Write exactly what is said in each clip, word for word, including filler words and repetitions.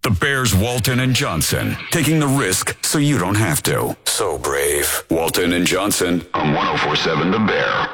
The Bears' Walton and Johnson, taking the risk so you don't have to. So brave. Walton and Johnson on one oh four point seven The Bear.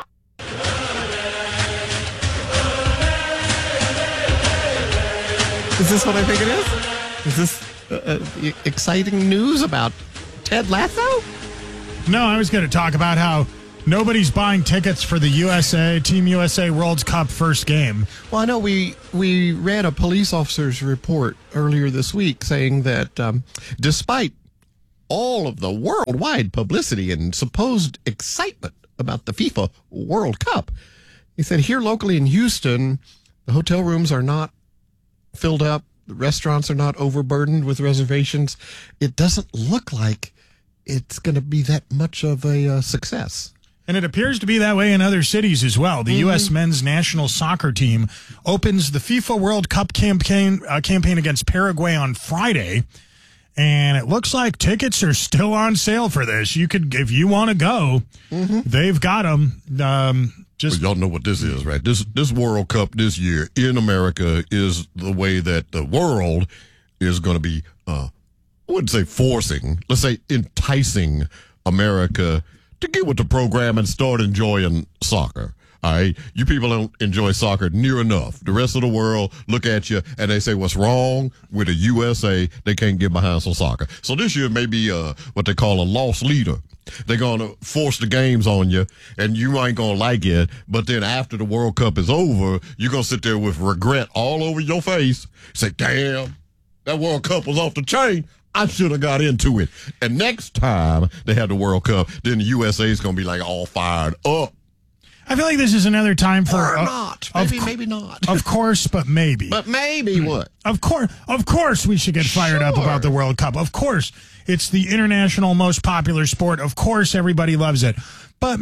Is this what I think it is? Is this uh, uh, exciting news about Ted Lasso? No, I was going to talk about how nobody's buying tickets for the U S A, Team U S A World Cup first game. Well, I know we we read a police officer's report earlier this week saying that um, despite all of the worldwide publicity and supposed excitement about the FIFA World Cup, he said here locally in Houston, the hotel rooms are not filled up, the restaurants are not overburdened with reservations. It doesn't look like it's going to be that much of a uh, success. And it appears to be that way in other cities as well. The mm-hmm. U S men's national soccer team opens the FIFA World Cup campaign uh, campaign against Paraguay on Friday, and it looks like tickets are still on sale for this. You could, if you want to go, mm-hmm. they've got them. Um, just well, y'all know what this is, right? This this World Cup this year in America is the way that the world is going to be. Uh, I wouldn't say forcing, let's say enticing America to get with the program and start enjoying soccer. All right. You people don't enjoy soccer near enough. The rest of the world look at you and they say, what's wrong with the U S A? They can't get behind some soccer. So this year may be uh, what they call a loss leader. They're going to force the games on you and you ain't going to like it. But then after the World Cup is over, you're going to sit there with regret all over your face. Say, damn, that World Cup was off the chain. I should have got into it. And next time they have the World Cup, then the U S A is going to be like all fired up. I feel like this is another time for or uh, not. Maybe, of, maybe not. Of course, but maybe. But maybe what? Of course, of course, we should get fired sure. up about the World Cup. Of course, it's the international most popular sport. Of course, everybody loves it. But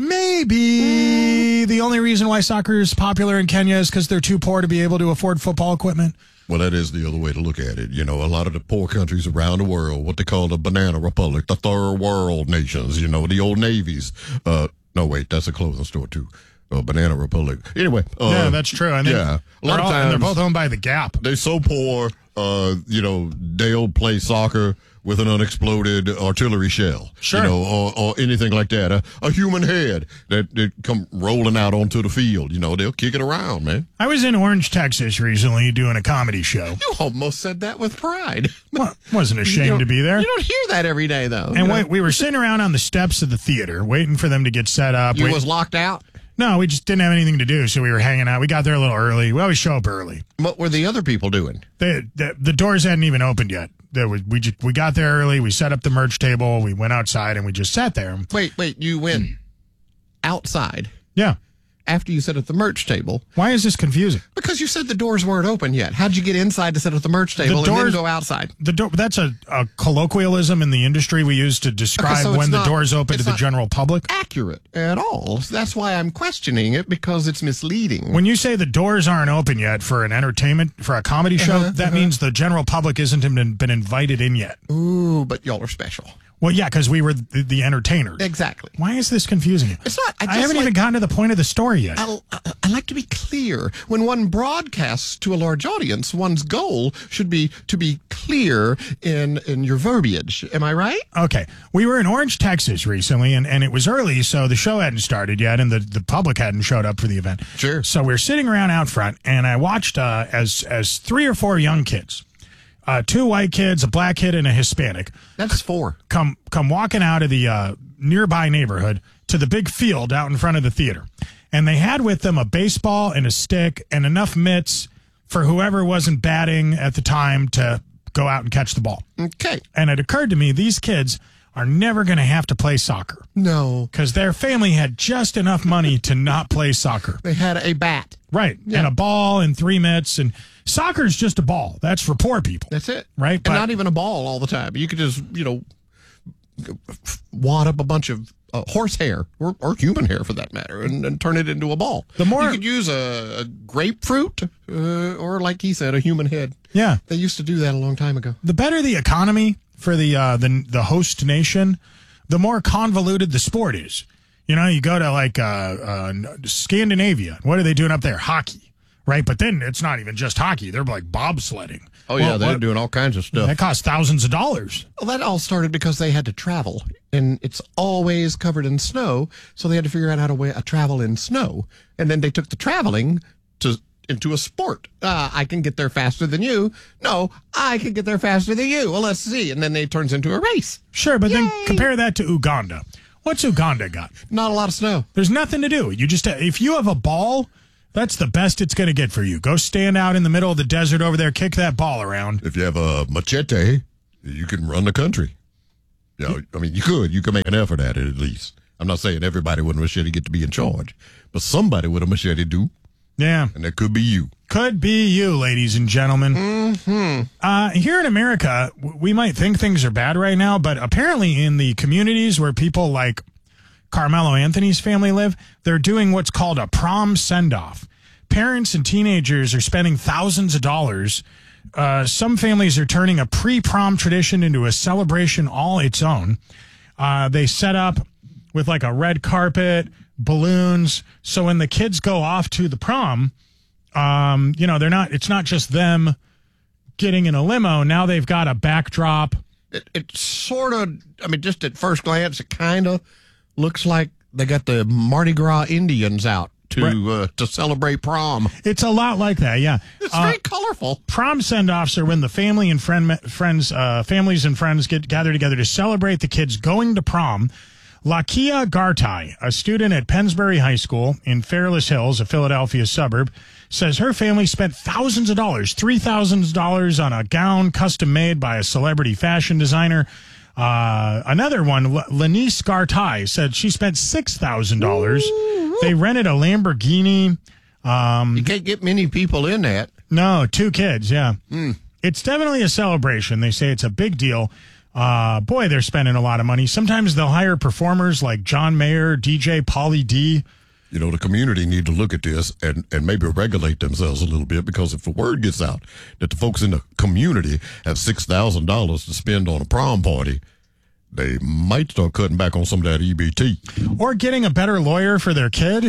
maybe mm. the only reason why soccer is popular in Kenya is because they're too poor to be able to afford football equipment. Well, that is the other way to look at it. You know, a lot of the poor countries around the world, what they call the banana republic, the third world nations, you know, the old navies. Uh, no, wait, that's a clothing store, too. Uh, Banana Republic. Anyway. Uh, yeah, that's true. And yeah. A lot of all, times. And they're both owned by the Gap. They're so poor, uh, you know, they'll play soccer with an unexploded artillery shell. Sure. You know, or, or anything like that. A, a human head that, that come rolling out onto the field. You know, they'll kick it around, man. I was in Orange, Texas recently doing a comedy show. You almost said that with pride. Well, wasn't ashamed to be there. You don't hear that every day, though. And wait, we were sitting around on the steps of the theater waiting for them to get set up. You wait- was locked out? No, we just didn't have anything to do, so we were hanging out. We got there a little early. We always show up early. What were the other people doing? They, the, the doors hadn't even opened yet. There was, we just, we got there early. We set up the merch table. We went outside, and we just sat there. Wait, wait. You went outside? Yeah. After you set up the merch table. Why is this confusing? Because you said the doors weren't open yet. How'd you get inside to set up the merch table the doors, and then go outside? The door, that's a, a colloquialism in the industry we use to describe okay, so when the not, doors open to the general public. Accurate at all. That's why I'm questioning it, because it's misleading. When you say the doors aren't open yet for an entertainment, for a comedy show, uh-huh, that uh-huh. means the general public isn't been invited in yet. Ooh, but y'all are special. Well, yeah, because we were the, the entertainers. Exactly. Why is this confusing you? It's not. I, I haven't like, even gotten to the point of the story yet. I'll, I like to be clear. When one broadcasts to a large audience, one's goal should be to be clear in, in your verbiage. Am I right? Okay. We were in Orange, Texas recently, and, and it was early, so the show hadn't started yet, and the, the public hadn't showed up for the event. Sure. So we were sitting around out front, and I watched uh, as as three or four young kids, Uh, two white kids, a black kid, and a Hispanic. That's four. Come come walking out of the uh, nearby neighborhood to the big field out in front of the theater. And they had with them a baseball and a stick and enough mitts for whoever wasn't batting at the time to go out and catch the ball. Okay. And it occurred to me, these kids are never going to have to play soccer. No. Because their family had just enough money to not play soccer. They had a bat. Right. Yeah. And a ball and three mitts. And soccer's just a ball. That's for poor people. That's it. Right. And but, not even a ball all the time. You could just, you know, wad up a bunch of uh, horse hair or, or human hair for that matter and, and turn it into a ball. The more you could use a, a grapefruit uh, or, like he said, a human head. Yeah. They used to do that a long time ago. The better the economy for the uh, the the host nation, the more convoluted the sport is. You know, you go to like uh, uh, Scandinavia. What are they doing up there? Hockey, right? But then it's not even just hockey. They're like bobsledding. Oh, yeah, Well, they're what- doing all kinds of stuff. That costs thousands of dollars. Well, that all started because they had to travel, and it's always covered in snow, so they had to figure out how to wa- uh, travel in snow. And then they took the traveling to into a sport. Uh, I can get there faster than you. No, I can get there faster than you. Well, let's see. And then it turns into a race. Sure, but then Yay. compare that to Uganda. What's Uganda got? Not a lot of snow. There's nothing to do. You just if you have a ball, that's the best it's going to get for you. Go stand out in the middle of the desert over there, kick that ball around. If you have a machete, you can run the country. You know, I mean, you could. You could make an effort at it at least. I'm not saying everybody with a machete get to be in charge, but somebody with a machete do, Yeah. and that could be you. Could be you, ladies and gentlemen. Mm-hmm. Uh, here in America, w- we might think things are bad right now, but apparently in the communities where people like Carmelo Anthony's family live, they're doing what's called a prom send-off. Parents and teenagers are spending thousands of dollars. Uh, some families are turning a pre-prom tradition into a celebration all its own. Uh, they set up with like a red carpet, balloons, so when the kids go off to the prom, um, you know, they're not, it's not just them getting in a limo. Now they've got a backdrop. It, it sort of, I mean, just at first glance, it kind of looks like they got the Mardi Gras Indians out to Right. uh, to celebrate prom. It's a lot like that, yeah. It's Uh, very colorful. Prom send-offs are when the family and friend friends, uh, families and friends get gather together to celebrate the kids going to prom. Lakia Gartai, a student at Pennsbury High School in Fairless Hills, a Philadelphia suburb, says her family spent thousands of dollars, three thousand dollars on a gown custom made by a celebrity fashion designer. Uh, another one, L- Lanice Gartai, said she spent six thousand dollars. They rented a Lamborghini. You can't get many people in that. No, two kids, yeah. It's definitely a celebration. They say it's a big deal. Uh, boy, they're spending a lot of money. Sometimes they'll hire performers like John Mayer, D J Pauly D. You know, the community need to look at this and, and maybe regulate themselves a little bit, because if the word gets out that the folks in the community have six thousand dollars to spend on a prom party, they might start cutting back on some of that E B T. Or getting a better lawyer for their kid.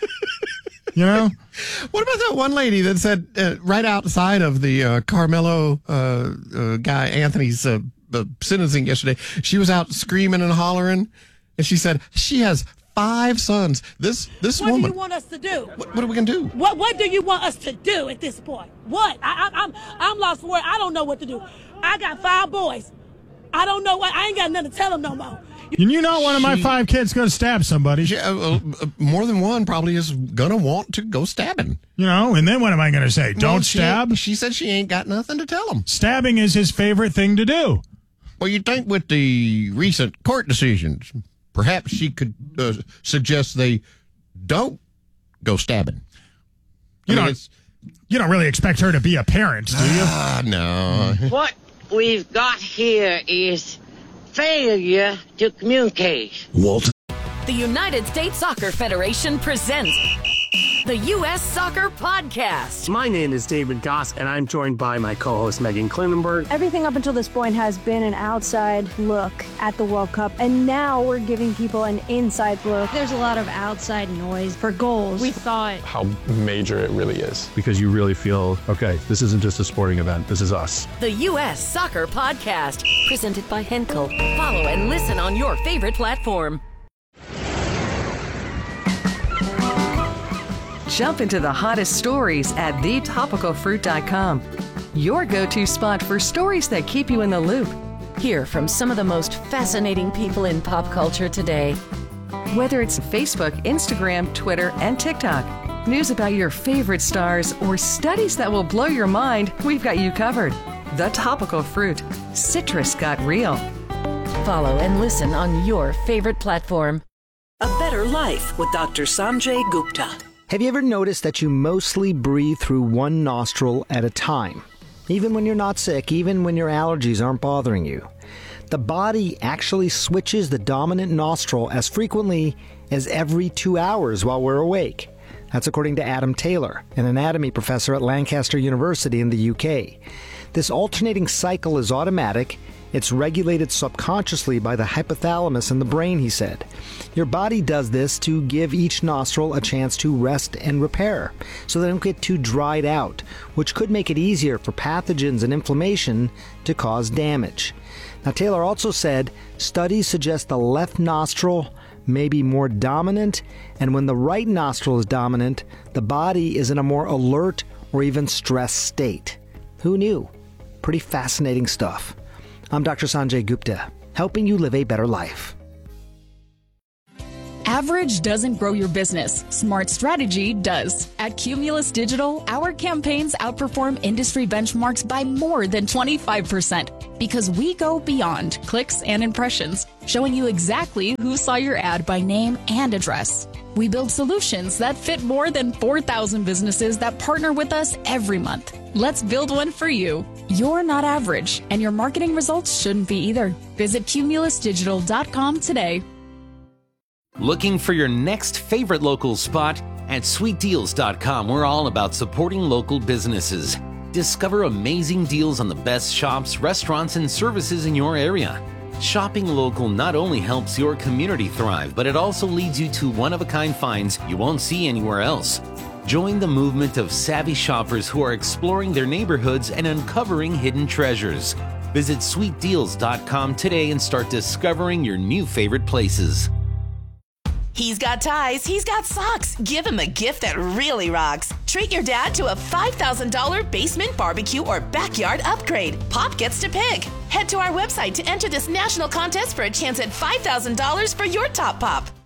You know? What about that one lady that said uh, right outside of the uh, Carmelo uh, uh, guy Anthony's uh, uh, sentencing yesterday, she was out screaming and hollering, and she said she has five sons. This this What woman. do you want us to do? what, what are we gonna do? What What do you want us to do at this point? What? I, I, I'm I'm lost for words. I don't know what to do. I got five boys. I don't know what. I ain't got nothing to tell them no more. And you know one of my She- five kids going to stab somebody. Yeah, uh, uh, more than one probably is gonna want to go stabbing. You know, and then what am I going to say? Don't Well, she stab? ain't- She said she ain't got nothing to tell them. Stabbing is his favorite thing to do. Well, you'd think with the recent court decisions, perhaps she could uh, suggest they don't go stabbing. You I mean, know, it's- You don't really expect her to be a parent, do you? Ah, no. What we've got here is failure to communicate. Walton. The United States Soccer Federation presents the U S Soccer Podcast. My name is David Goss, and I'm joined by my co-host Megan Klinenberg. Everything up until this point has been an outside look at the World Cup, and now we're giving people an inside look. There's a lot of outside noise for goals. We thought how major it really is. Because you really feel, okay, this isn't just a sporting event, this is us. The U S Soccer Podcast, presented by Henkel. Follow and listen on your favorite platform. Jump into the hottest stories at the topical fruit dot com. Your go-to spot for stories that keep you in the loop. Hear from some of the most fascinating people in pop culture today. Whether it's Facebook, Instagram, Twitter, and TikTok, news about your favorite stars, or studies that will blow your mind, we've got you covered. The Topical Fruit. Citrus got real. Follow and listen on your favorite platform. A Better Life with Doctor Sanjay Gupta. Have you ever noticed that you mostly breathe through one nostril at a time? Even when you're not sick, even when your allergies aren't bothering you. The body actually switches the dominant nostril as frequently as every two hours while we're awake. That's according to Adam Taylor, an anatomy professor at Lancaster University in the U K. This alternating cycle is automatic It's regulated subconsciously by the hypothalamus in the brain, he said. Your body does this to give each nostril a chance to rest and repair, so they don't get too dried out, which could make it easier for pathogens and inflammation to cause damage. Now, Taylor also said studies suggest the left nostril may be more dominant, and when the right nostril is dominant, the body is in a more alert or even stress state. Who knew? Pretty fascinating stuff. I'm Doctor Sanjay Gupta, helping you live a better life. Average doesn't grow your business. Smart strategy does. At Cumulus Digital, our campaigns outperform industry benchmarks by more than twenty-five percent because we go beyond clicks and impressions, showing you exactly who saw your ad by name and address. We build solutions that fit more than four thousand businesses that partner with us every month. Let's build one for you. You're not average, and your marketing results shouldn't be either. Visit cumulus digital dot com today. Looking for your next favorite local spot? At sweet deals dot com, we're all about supporting local businesses. Discover amazing deals on the best shops, restaurants, and services in your area. Shopping local not only helps your community thrive, but it also leads you to one-of-a-kind finds you won't see anywhere else. Join the movement of savvy shoppers who are exploring their neighborhoods and uncovering hidden treasures. Visit sweet deals dot com today and start discovering your new favorite places. He's got ties, he's got socks. Give him a gift that really rocks. Treat your dad to a five thousand dollars basement, barbecue, or backyard upgrade. Pop gets to pick. Head to our website to enter this national contest for a chance at five thousand dollars for your top pop.